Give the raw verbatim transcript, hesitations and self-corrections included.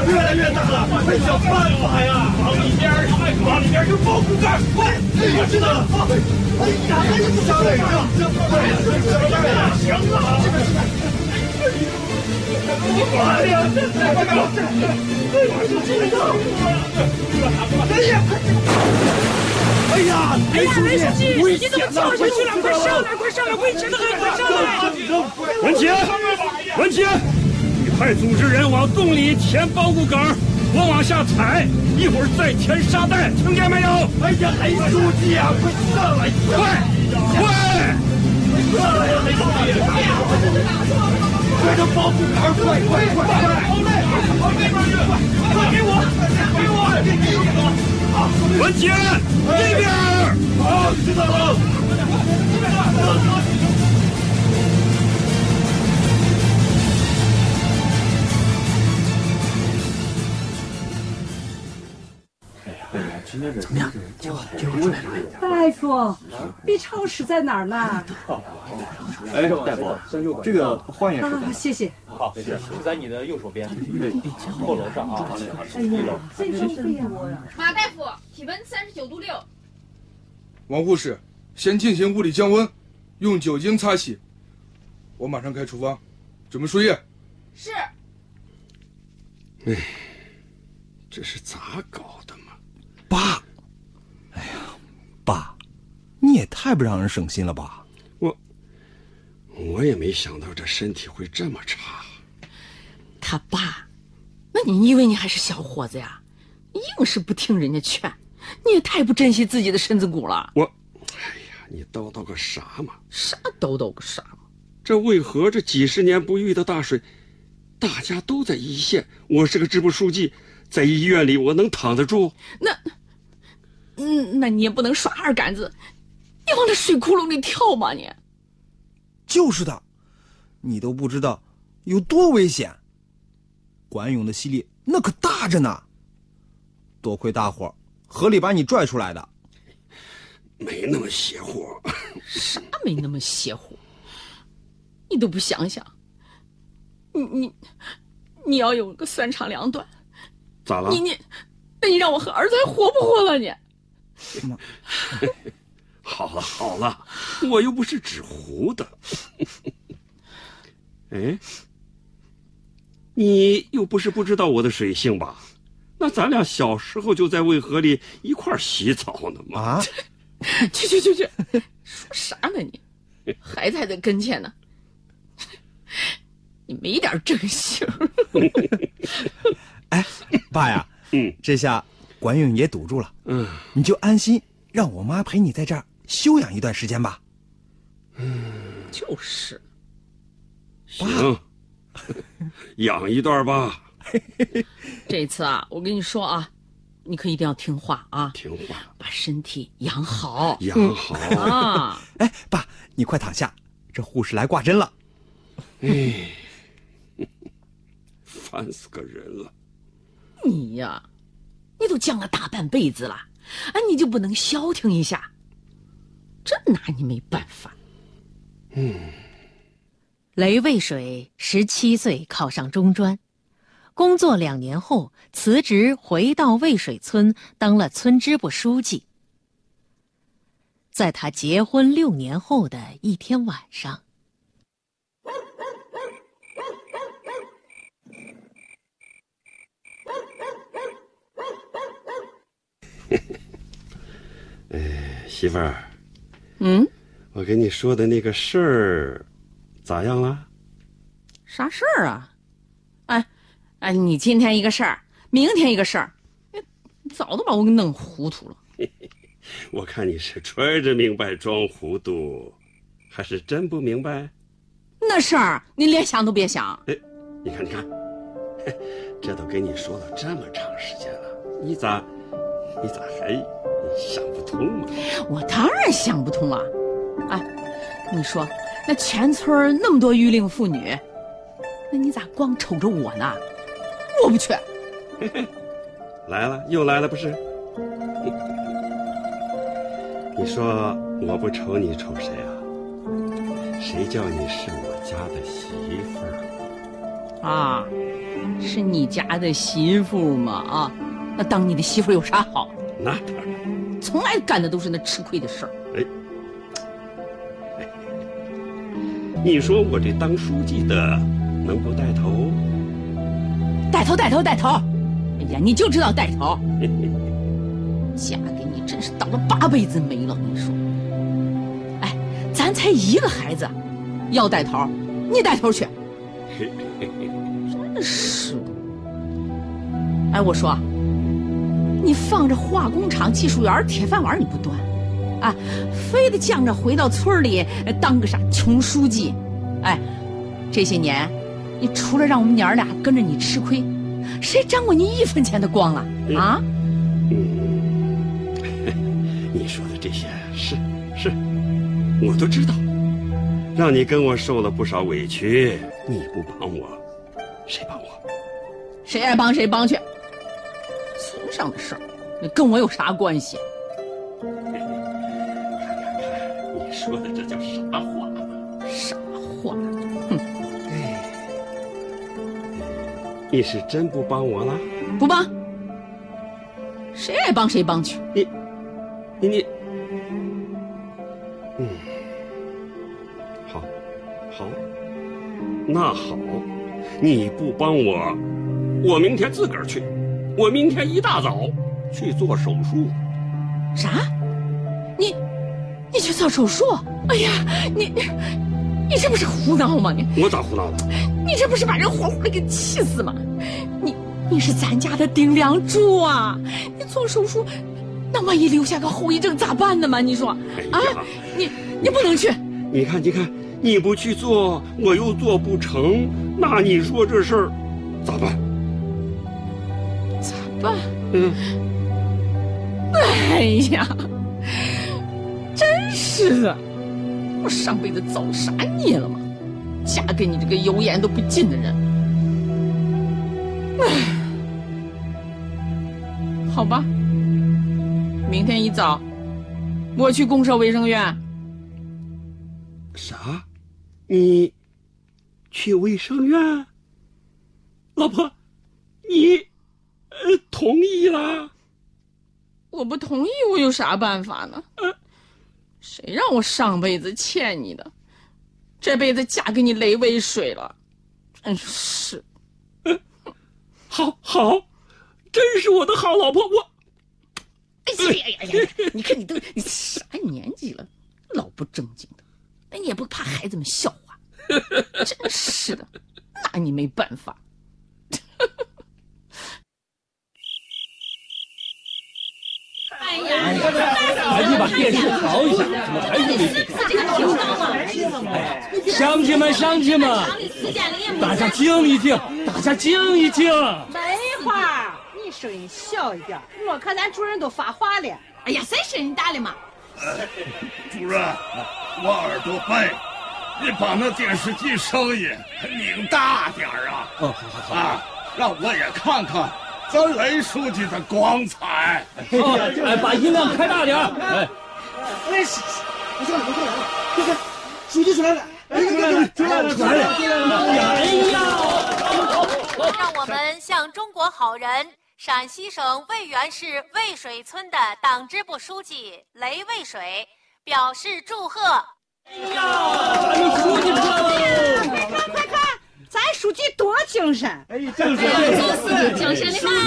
越来越大了，快想办法呀！往里边，往里边有保护杆，快！我知道了。哎呀，那你不想来呀？这不对，行了。哎呀，这怎么搞的？哎呀，这知道了。哎呀！哎呀， 哎呀，雷书记，你怎么跳下去了？快上来，快上来，危险的很，快上来！ 文杰，文杰，你快组织人往洞里填包谷梗，我往下踩，一会儿再填沙袋，听见没有？ 哎呀，雷书记啊，快上来！ 快，快！ 上来呀，雷书记！快点包谷梗，快快快快！往那边去，快给我，给我，给我！ 文杰，这边。 好，知道了。 怎么样？结果结果出来了。 大夫 ，B 超室在哪儿呢？ 哎，大夫，这个化验室。 啊，谢谢。 好，是在你的右手边，后楼上啊。 哎呀，这收费呀！ 马大夫，体温三十九度六。 王护士，先进行物理降温，用酒精擦洗。我马上开处方，准备输液。 是。 哎，这是咋搞的嘛？ 爸，哎呀，爸，你也太不让人省心了吧？ 我，我也没想到这身体会这么差。 他爸，那你以为你还是小伙子呀？硬是不听人家劝，你也太不珍惜自己的身子骨了。 我，哎呀，你叨叨个啥嘛？ 啥叨叨个啥嘛？ 这渭河这几十年不遇的大水，大家都在一线，我是个支部书记，在医院里我能躺得住？ 那，嗯，那你也不能耍二杆子，你往那水窟窿里跳嘛你？ 就是的，你都不知道有多危险。管勇的吸力那可大着呢，多亏大伙儿合力把你拽出来的。 没那么邪乎。 啥没那么邪乎？你都不想想，你你你要有个三长两短， 咋了？ 你你，那你让我和儿子还活不活了你？ 好了好了，我又不是纸糊的。哎，你又不是不知道我的水性吧？那咱俩小时候就在渭河里一块儿洗澡呢嘛。 啊！ 去去去去，说啥呢你？孩子还在跟前呢，你没点正形。 哎，爸呀， 嗯， 这下管勇也堵住了， 嗯， 你就安心让我妈陪你在这儿休养一段时间吧。 嗯， 就是， 行，养一段吧。 这次啊，我跟你说啊，你可一定要听话啊， 听话， 把身体养好， 养好啊！ 哎，爸，你快躺下，这护士来挂针了。 哎，烦死个人了！ 你呀，你都降了大半辈子了，哎，你就不能消停一下？真拿你没办法。 嗯， 雷渭水十七岁考上中专，工作两年后辞职回到渭水村当了村支部书记。在他结婚六年后的一天晚上， 哎，媳妇儿， 嗯， 我跟你说的那个事儿，咋样了？ 啥事儿啊？哎，哎，你今天一个事儿，明天一个事儿，早都把我给弄糊涂了。 我看你是揣着明白装糊涂，还是真不明白？ 那事儿你连想都别想。 哎，你看，你看，这都跟你说了这么长时间了，你咋，你咋还想不通啊？ 我当然想不通了。哎，你说那全村那么多育龄妇女，那你咋光瞅着我呢？我不去。 嘿嘿，来了，又来了，不是？你说我不瞅你瞅谁啊？谁叫你是我家的媳妇儿？ 啊，是你家的媳妇嘛？啊，那当你的媳妇有啥好？ 那当然， 从来干的都是那吃亏的事儿。 哎，你说我这当书记的能不带头？ 带头，带头，带头！哎呀，你就知道带头。嫁给你真是当了八辈子媒了，你说。哎，咱才一个孩子，要带头，你带头去。真是的。哎，我说，你放着化工厂技术员铁饭碗你不端，啊，非得犟着回到村里当个啥穷书记。哎，这些年，你除了让我们娘儿俩跟着你吃亏，谁沾过你一分钱的光啊？啊？ 嗯，你说的这些是是，我都知道，让你跟我受了不少委屈，你不帮我，谁帮我？ 谁爱帮谁帮去。村上的事儿，那跟我有啥关系？ 你说的这叫啥话？ 啥话？哼！ 你是真不帮我了？ 不帮。谁爱帮谁帮去。 你，你你，嗯，好，好，那好，你不帮我，我明天自个儿去。我明天一大早去做手术。 啥？你，你去做手术？哎呀，你，你这不是胡闹吗？你我咋胡闹了？ 你这不是把人活活的给气死吗？你你是咱家的顶梁柱啊！你做手术，那万一留下个后遗症咋办呢嘛？你说、 哎、 啊？你你不能去。 你看，你看，你不去做，我又做不成，那你说这事儿咋办？ 咋办？ 嗯。 哎呀，真是的，我上辈子造啥孽了吗？嫁给你这个油盐都不进的人。唉，好吧，明天一早我去公社卫生院。 啥？你去卫生院？老婆，你呃同意啦？ 我不同意，我有啥办法呢？呃，谁让我上辈子欠你的，这辈子嫁给你雷渭水了，真是。 呃，好好，真是我的好老婆，我。 哎呀呀呀呀！你看你都你啥年纪了，老不正经的，那你也不怕孩子们笑话？真是的，拿你没办法。 哎呀，赶紧把电视调一下，怎么还是没？乡亲们，乡亲们，大家静一静，大家静一静。 梅花，你声音小一点，我看咱主任都发话了。 哎呀，谁声音大了嘛？ 主任，我耳朵背，你把那电视机声音拧大点啊！ 哦，好好好啊，让我也看看。咱雷书记的光彩！ 哎，把音量开大点！哎， 哎，不错了，不错了，快看，书记出来了！哎，出来了，出来了，出来了！ 哎呀！ 让我们向中国好人、陕西省渭源市渭水村的党支部书记雷渭水表示祝贺。 哎呀，咱们书记出来了！ 快看，快看！咱书记多精神！ 哎，就是就是精神的